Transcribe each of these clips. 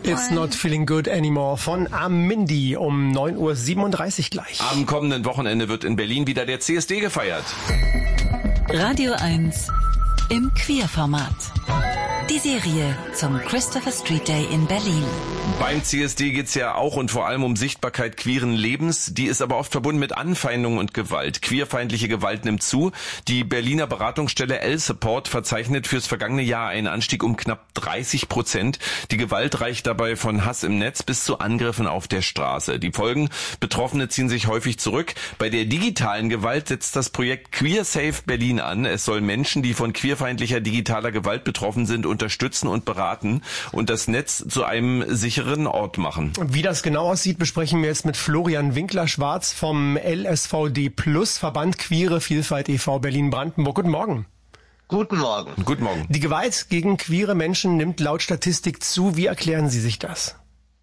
It's Not Feeling Good Anymore von Amindi um 9:37 Uhr gleich. Am kommenden Wochenende wird in Berlin wieder der CSD gefeiert. Radio 1 im Queerformat. Die Serie zum Christopher Street Day in Berlin. Beim CSD geht's ja auch und vor allem um Sichtbarkeit queeren Lebens. Die ist aber oft verbunden mit Anfeindungen und Gewalt. Queerfeindliche Gewalt nimmt zu. Die Berliner Beratungsstelle L-Support verzeichnet fürs vergangene Jahr einen Anstieg um knapp 30%. Die Gewalt reicht dabei von Hass im Netz bis zu Angriffen auf der Straße. Die Folgen: Betroffene ziehen sich häufig zurück. Bei der digitalen Gewalt setzt das Projekt Queer Safe Berlin an. Es soll Menschen, die von queerfeindlicher digitaler Gewalt betroffen sind, unterstützen und beraten und das Netz zu einem sicheren Ort machen. Wie das genau aussieht, besprechen wir jetzt mit Florian Winkler-Schwarz vom LSVD Plus, Verband Queere Vielfalt e.V. Berlin-Brandenburg. Guten Morgen. Guten Morgen. Guten Morgen. Die Gewalt gegen queere Menschen nimmt laut Statistik zu. Wie erklären Sie sich das?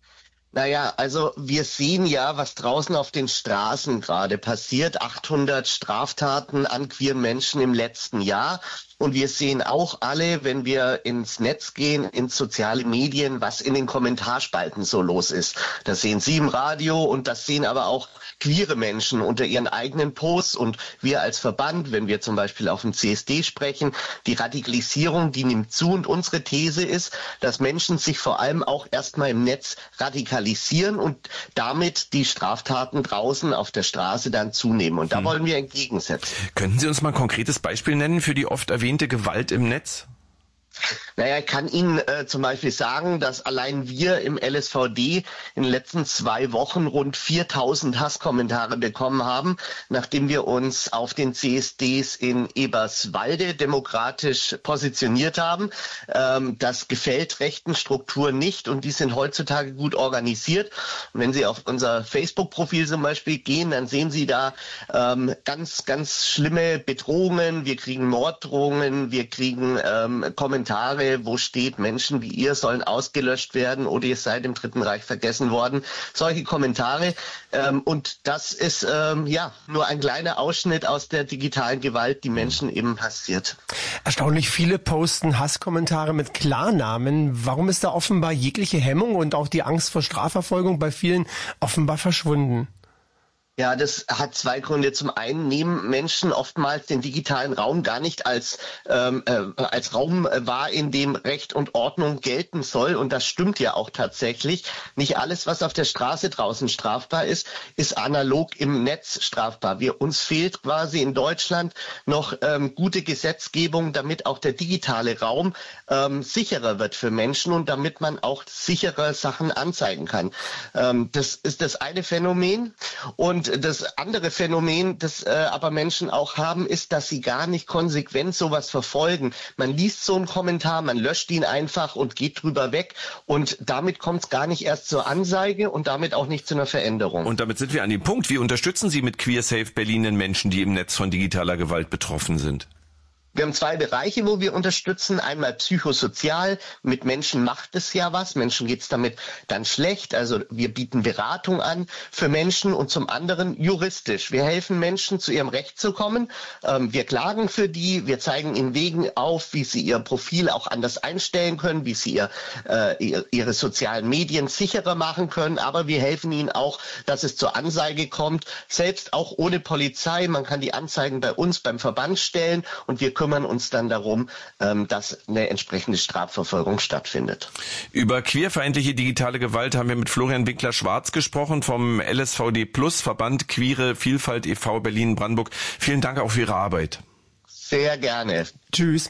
Naja, also wir sehen ja, was draußen auf den Straßen gerade passiert. 800 Straftaten an queeren Menschen im letzten Jahr. Und wir sehen auch alle, wenn wir ins Netz gehen, ins soziale Medien, was in den Kommentarspalten so los ist. Das sehen Sie im Radio und das sehen aber auch queere Menschen unter ihren eigenen Posts. Und wir als Verband, wenn wir zum Beispiel auf dem CSD sprechen, die Radikalisierung, die nimmt zu. Und unsere These ist, dass Menschen sich vor allem auch erstmal im Netz radikalisieren und damit die Straftaten draußen auf der Straße dann zunehmen. Und da wollen wir entgegensetzen. Könnten Sie uns mal ein konkretes Beispiel nennen für die oft erwähnte Gewalt im Netz? Naja, ich kann Ihnen zum Beispiel sagen, dass allein wir im LSVD in den letzten 2 Wochen rund 4000 Hasskommentare bekommen haben, nachdem wir uns auf den CSDs in Eberswalde demokratisch positioniert haben. Das gefällt rechten Strukturen nicht und die sind heutzutage gut organisiert. Und wenn Sie auf unser Facebook-Profil zum Beispiel gehen, dann sehen Sie da ganz, ganz schlimme Bedrohungen. Wir kriegen Morddrohungen, wir kriegen Kommentare, wo steht, Menschen wie ihr sollen ausgelöscht werden oder ihr seid im Dritten Reich vergessen worden. Solche Kommentare. Und das ist nur ein kleiner Ausschnitt aus der digitalen Gewalt, die Menschen eben passiert. Erstaunlich viele posten Hasskommentare mit Klarnamen. Warum ist da offenbar jegliche Hemmung und auch die Angst vor Strafverfolgung bei vielen offenbar verschwunden? Ja, das hat 2 Gründe. Zum einen nehmen Menschen oftmals den digitalen Raum gar nicht als Raum wahr, in dem Recht und Ordnung gelten soll. Und das stimmt ja auch tatsächlich. Nicht alles, was auf der Straße draußen strafbar ist, ist analog im Netz strafbar. Uns fehlt quasi in Deutschland noch gute Gesetzgebung, damit auch der digitale Raum sicherer wird für Menschen und damit man auch sicherer Sachen anzeigen kann. Das ist das eine Phänomen. Und das andere Phänomen, das aber Menschen auch haben, ist, dass sie gar nicht konsequent sowas verfolgen. Man liest so einen Kommentar, man löscht ihn einfach und geht drüber weg und damit kommt es gar nicht erst zur Anzeige und damit auch nicht zu einer Veränderung. Und damit sind wir an dem Punkt. Wie unterstützen Sie mit Queer Safe Berlin den Menschen, die im Netz von digitaler Gewalt betroffen sind? Wir haben 2 Bereiche, wo wir unterstützen. Einmal psychosozial. Mit Menschen macht es ja was. Menschen geht's damit dann schlecht. Also wir bieten Beratung an für Menschen und zum anderen juristisch. Wir helfen Menschen, zu ihrem Recht zu kommen. Wir klagen für die. Wir zeigen ihnen Wegen auf, wie sie ihr Profil auch anders einstellen können, wie sie ihre sozialen Medien sicherer machen können. Aber wir helfen ihnen auch, dass es zur Anzeige kommt. Selbst auch ohne Polizei. Man kann die Anzeigen bei uns beim Verband stellen und wir kümmern uns dann darum, dass eine entsprechende Strafverfolgung stattfindet. Über queerfeindliche digitale Gewalt haben wir mit Florian Winkler-Schwarz gesprochen vom LSVD Plus, Verband Queere Vielfalt e.V. Berlin-Brandenburg. Vielen Dank auch für Ihre Arbeit. Sehr gerne. Tschüss.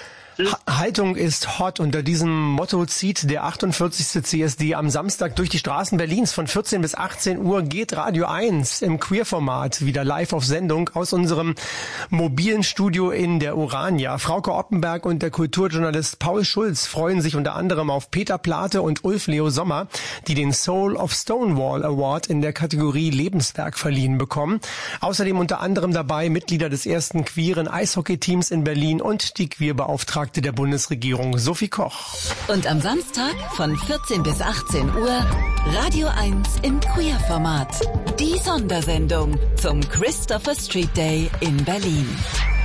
Haltung ist hot. Unter diesem Motto zieht der 48. CSD am Samstag durch die Straßen Berlins. Von 14 bis 18 Uhr geht Radio 1 im Queer-Format wieder live auf Sendung aus unserem mobilen Studio in der Urania. Frauke Oppenberg und der Kulturjournalist Paul Schulz freuen sich unter anderem auf Peter Plate und Ulf Leo Sommer, die den Soul of Stonewall Award in der Kategorie Lebenswerk verliehen bekommen. Außerdem unter anderem dabei Mitglieder des ersten queeren Eishockey-Teams in Berlin und die Queerbeauftragte der Bundesregierung Sophie Koch. Und am Samstag von 14 bis 18 Uhr Radio 1 im Queer-Format. Die Sondersendung zum Christopher Street Day in Berlin.